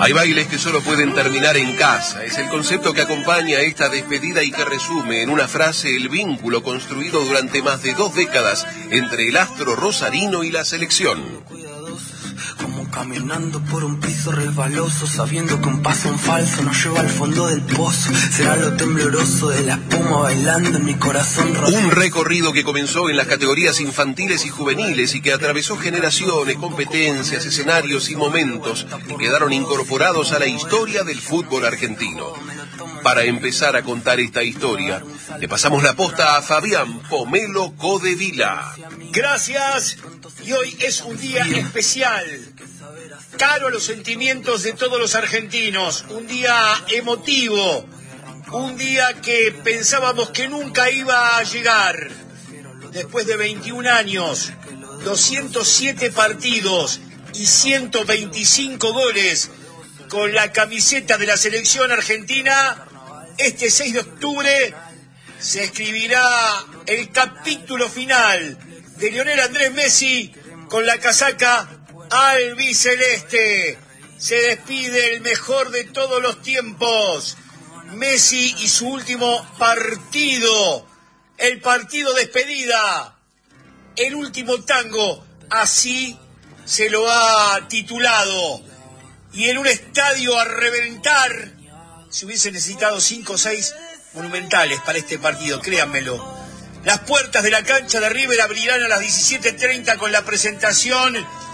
Hay bailes que solo pueden terminar en casa. Es el concepto que acompaña esta despedida y que resume en una frase el vínculo construido durante más de 2 décadas entre el astro rosarino y la selección. Como caminando por un piso resbaloso, sabiendo que un paso en falso nos lleva al fondo del pozo. Será lo tembloroso de la espuma bailando en mi corazón roto. Un recorrido que comenzó en las categorías infantiles y juveniles y que atravesó generaciones, competencias, escenarios y momentos que quedaron incorporados a la historia del fútbol argentino. Para empezar a contar esta historia, le pasamos la posta a Fabián Pomelo Codevila. Gracias, y hoy es un día especial, caro a los sentimientos de todos los argentinos, un día emotivo, un día que pensábamos que nunca iba a llegar. Después de 21 años, 207 partidos y 125 goles con la camiseta de la selección argentina, este 6 de octubre se escribirá el capítulo final de Lionel Andrés Messi con la casaca albiceleste. Se despide el mejor de todos los tiempos, Messi, y su último partido, el partido despedida, el último tango, así se lo ha titulado. Y en un estadio a reventar, se hubiese necesitado 5 o 6 monumentales para este partido, créanmelo. Las puertas de la cancha de River abrirán a las 17:30 con la presentación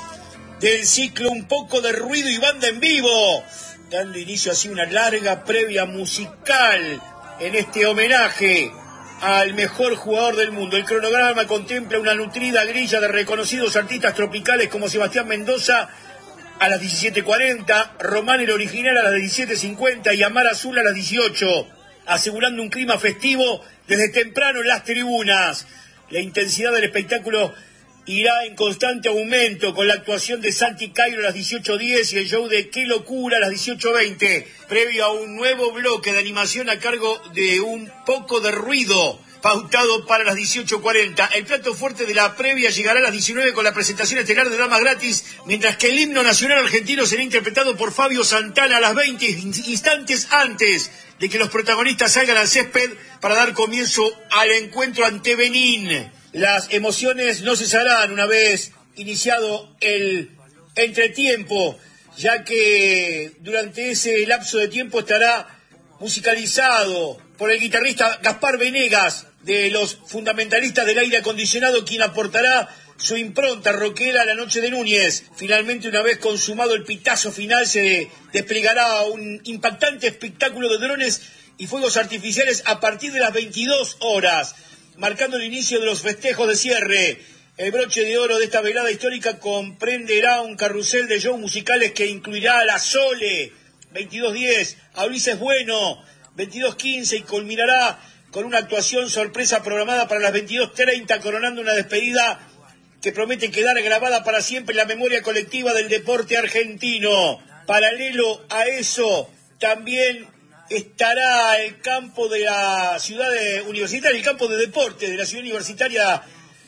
del ciclo Un poco de ruido y banda en vivo, dando inicio así una larga previa musical en este homenaje al mejor jugador del mundo. El cronograma contempla una nutrida grilla de reconocidos artistas tropicales como Sebastián Mendoza a las 17:40, Román el original a las 17:50 y Amar Azul a las 18, asegurando un clima festivo desde temprano en las tribunas. La intensidad del espectáculo irá en constante aumento con la actuación de Santi Cairo a las 18:10 y el show de Qué Locura a las 18:20, previo a un nuevo bloque de animación a cargo de Un poco de ruido, pautado para las 18:40. El plato fuerte de la previa llegará a las 19 con la presentación estelar de Damas Gratis, mientras que el himno nacional argentino será interpretado por Fabio Santana a las 20, instantes antes de que los protagonistas salgan al césped para dar comienzo al encuentro ante Benín. Las emociones no cesarán una vez iniciado el entretiempo, ya que durante ese lapso de tiempo estará musicalizado por el guitarrista Gaspar Venegas, de los fundamentalistas del aire acondicionado, quien aportará su impronta rockera a la noche de Núñez. Finalmente, una vez consumado el pitazo final, se desplegará un impactante espectáculo de drones y fuegos artificiales a partir de las 22 horas, marcando el inicio de los festejos de cierre. El broche de oro de esta velada histórica comprenderá un carrusel de shows musicales que incluirá a La Sole, 22:10, a Ulises Bueno, 22:15, y culminará con una actuación sorpresa programada para las 22:30, coronando una despedida que promete quedar grabada para siempre en la memoria colectiva del deporte argentino. Paralelo a eso, también estará el campo de la ciudad universitaria, el campo de deporte de la ciudad universitaria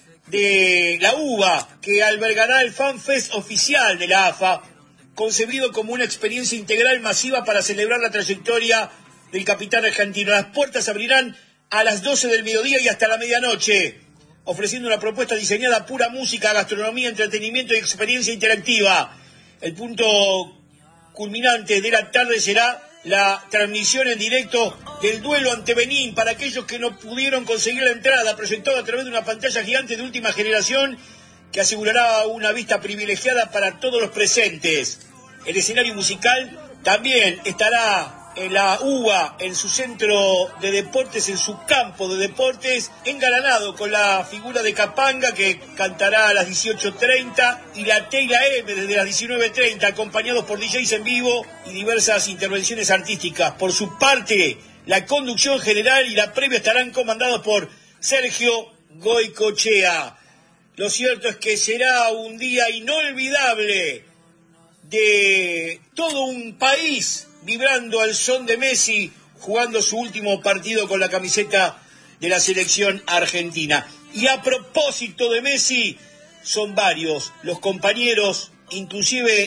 de la UBA, que albergará el FanFest oficial de la AFA, concebido como una experiencia integral masiva para celebrar la trayectoria del capitán argentino. Las puertas abrirán a las 12 del mediodía y hasta la medianoche, ofreciendo una propuesta diseñada a pura música, gastronomía, entretenimiento y experiencia interactiva. El punto culminante de la tarde será la transmisión en directo del duelo ante Benín para aquellos que no pudieron conseguir la entrada, proyectada a través de una pantalla gigante de última generación que asegurará una vista privilegiada para todos los presentes. El escenario musical también estará en la UBA, en su centro de deportes, en su campo de deportes, engalanado con la figura de Capanga, que cantará a las 18:30, y la T y la M desde las 19:30, acompañados por DJs en vivo y diversas intervenciones artísticas. Por su parte, la conducción general y la previa estarán comandados por Sergio Goicochea. Lo cierto es que será un día inolvidable de todo un país vibrando al son de Messi, jugando su último partido con la camiseta de la selección argentina. Y a propósito de Messi, son varios los compañeros, inclusive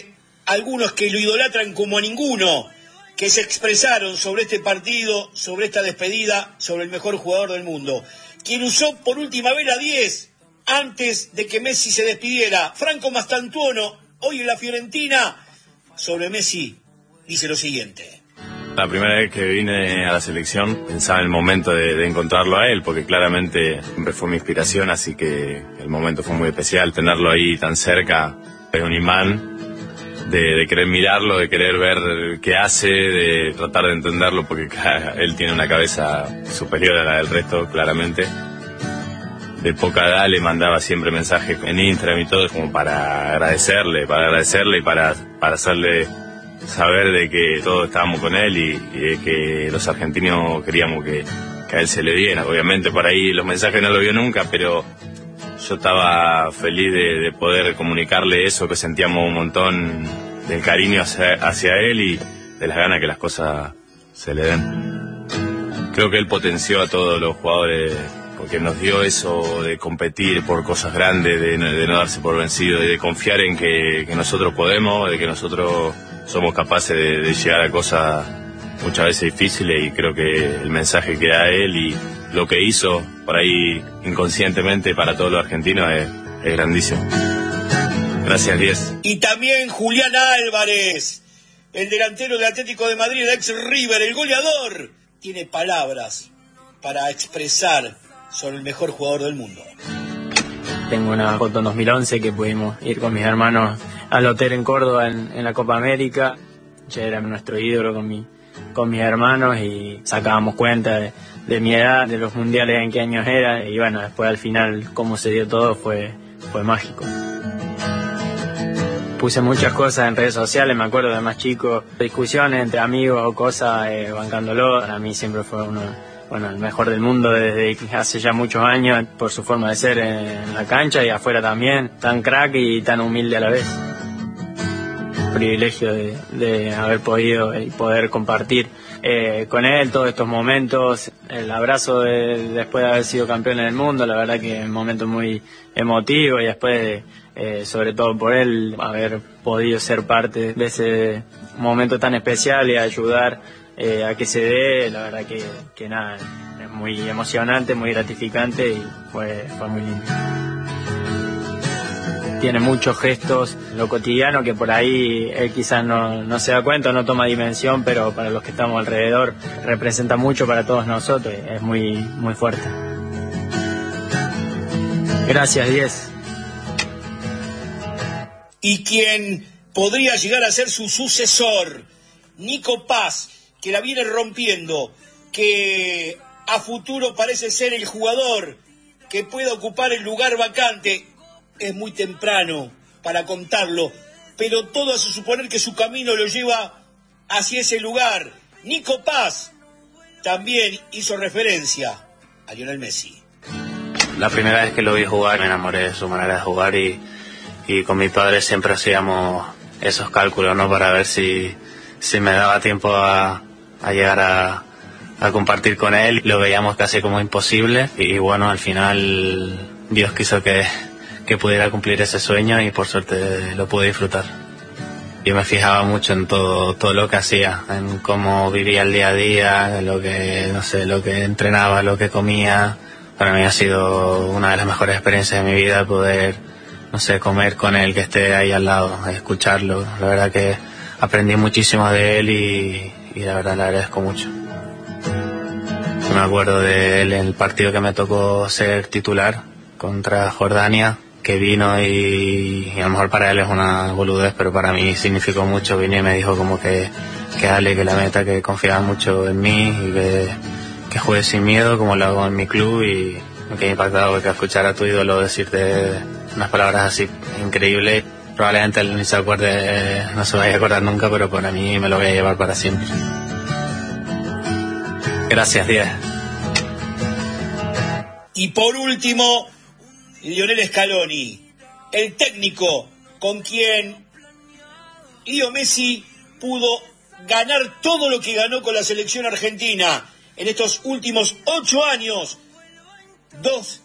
algunos que lo idolatran como a ninguno, que se expresaron sobre este partido, sobre esta despedida, sobre el mejor jugador del mundo, quien usó por última vez la 10 antes de que Messi se despidiera. Franco Mastantuono, hoy en la Fiorentina, sobre Messi, dice lo siguiente. La primera vez que vine a la selección pensaba en el momento de encontrarlo a él, porque claramente siempre fue mi inspiración, así que el momento fue muy especial. Tenerlo ahí tan cerca es un imán de querer mirarlo, de querer ver qué hace, de tratar de entenderlo, porque él tiene una cabeza superior a la del resto, claramente. De poca edad le mandaba siempre mensajes en Instagram y todo, como para agradecerle y para hacerle saber de que todos estábamos con él y de que los argentinos queríamos que a él se le diera. Obviamente por ahí los mensajes no lo vio nunca, pero yo estaba feliz de poder comunicarle eso, que sentíamos un montón del cariño hacia él y de las ganas que las cosas se le den. Creo que él potenció a todos los jugadores, porque nos dio eso de competir por cosas grandes, de no darse por vencido, de confiar en que nosotros podemos, de que nosotros somos capaces de llegar a cosas muchas veces difíciles, y creo que el mensaje que da él y lo que hizo por ahí inconscientemente para todos los argentinos es grandísimo. Gracias, 10. Y también Julián Álvarez, el delantero del Atlético de Madrid, el ex River, el goleador, tiene palabras para expresar sobre el mejor jugador del mundo. Tengo una foto en 2011 que pudimos ir con mis hermanos al hotel en Córdoba en la Copa América. Ya era nuestro ídolo con mis hermanos y sacábamos cuenta de mi edad, de los mundiales en qué años era, y bueno, después al final cómo se dio todo fue mágico. Puse muchas cosas en redes sociales, me acuerdo de más chico, discusiones entre amigos o cosas, bancándolo. Para mí siempre fue el mejor del mundo desde hace ya muchos años, por su forma de ser en la cancha y afuera también, tan crack y tan humilde a la vez. Privilegio de haber podido y poder compartir con él todos estos momentos, el abrazo después de haber sido campeón del mundo, la verdad que es un momento muy emotivo, y después sobre todo por él haber podido ser parte de ese momento tan especial y ayudar a que se dé, la verdad que nada, es muy emocionante, muy gratificante y fue muy lindo. Tiene muchos gestos, lo cotidiano, que por ahí él quizás no se da cuenta, no toma dimensión, pero para los que estamos alrededor representa mucho para todos nosotros, es muy, muy fuerte. Gracias, 10. Y quien podría llegar a ser su sucesor, Nico Paz, que la viene rompiendo, que a futuro parece ser el jugador que pueda ocupar el lugar vacante. Es muy temprano para contarlo, pero todo hace suponer que su camino lo lleva hacia ese lugar. Nico Paz también hizo referencia a Lionel Messi. La primera vez que lo vi jugar me enamoré de su manera de jugar y con mi padre siempre hacíamos esos cálculos, ¿no? Para ver si me daba tiempo a llegar a compartir con él. Lo veíamos casi como imposible y bueno, al final Dios quiso que pudiera cumplir ese sueño y por suerte lo pude disfrutar. Yo me fijaba mucho en todo lo que hacía, en cómo vivía el día a día, lo que entrenaba, lo que comía. Para mí ha sido una de las mejores experiencias de mi vida poder, comer con él, que esté ahí al lado, escucharlo. La verdad que aprendí muchísimo de él y la verdad le agradezco mucho. Me acuerdo de él en el partido que me tocó ser titular contra Jordania, que vino y a lo mejor para él es una boludez, pero para mí significó mucho. Vino y me dijo como que dale, que la meta, que confiaba mucho en mí y que juegue sin miedo como lo hago en mi club, y me quedé impactado porque escuchar a tu ídolo decirte unas palabras así increíbles. Probablemente él ni se acuerde, no se vaya a acordar nunca, pero para mí me lo voy a llevar para siempre. Gracias, 10. Y por último, Lionel Scaloni, el técnico con quien Leo Messi pudo ganar todo lo que ganó con la selección argentina en estos últimos 8 años. 2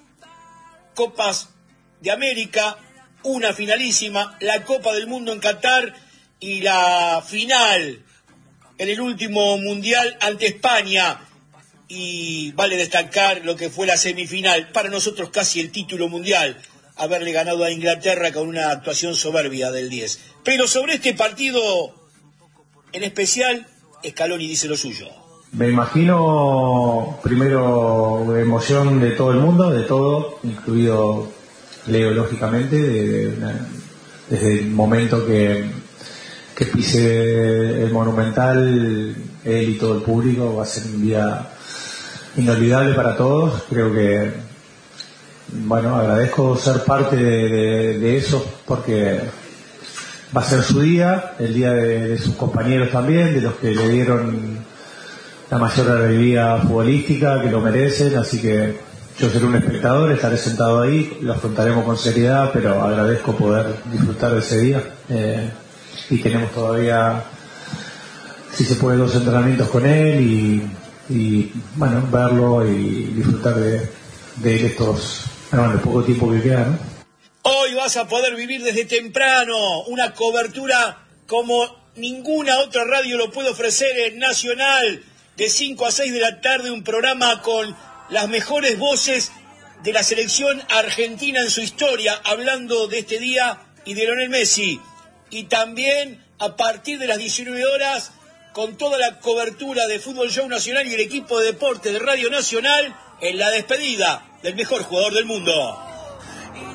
Copas de América, una finalísima, la Copa del Mundo en Qatar y la final en el último mundial ante España, y vale destacar lo que fue la semifinal, para nosotros casi el título mundial, haberle ganado a Inglaterra con una actuación soberbia del 10. Pero sobre este partido en especial, Scaloni dice lo suyo. Me imagino, primero, emoción de todo el mundo, de todo, incluido Leo, lógicamente, desde el momento que pise el Monumental, él y todo el público, va a ser un día inolvidable para todos. Creo que, bueno, agradezco ser parte de eso, porque va a ser su día, el día de sus compañeros también, de los que le dieron la mayor alegría futbolística, que lo merecen, así que yo seré un espectador, estaré sentado ahí, lo afrontaremos con seriedad, pero agradezco poder disfrutar de ese día. Y tenemos todavía, si se puede, 2 entrenamientos con él y bueno, verlo y disfrutar de estos, bueno, el poco tiempo que queda, ¿no? Hoy vas a poder vivir desde temprano una cobertura como ninguna otra radio lo puede ofrecer en Nacional, de 5 a 6 de la tarde, un programa con las mejores voces de la selección argentina en su historia, hablando de este día y de Lionel Messi. Y también a partir de las 19 horas, con toda la cobertura de Fútbol Show Nacional y el equipo de deporte de Radio Nacional, en la despedida del mejor jugador del mundo.